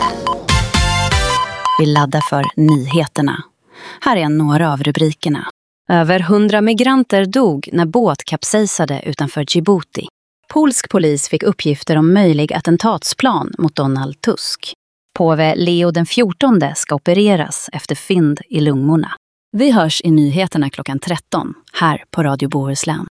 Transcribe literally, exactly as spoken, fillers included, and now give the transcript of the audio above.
Vi laddar för nyheterna. Här är några av rubrikerna. Över hundra migranter dog när båt kapsejsade utanför Djibouti. Polsk polis fick uppgifter om möjlig attentatsplan mot Donald Tusk. Påve Leo den fjortonde ska opereras efter fynd i lungorna. Vi hörs i nyheterna klockan tretton här på Radio Bohuslän.